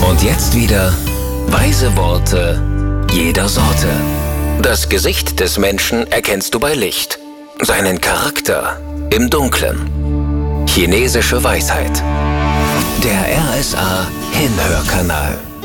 Und jetzt wieder weise Worte jeder Sorte. Das Gesicht des Menschen erkennst du bei Licht, seinen Charakter im Dunklen. Chinesische Weisheit. Der RSA Hinhörkanal.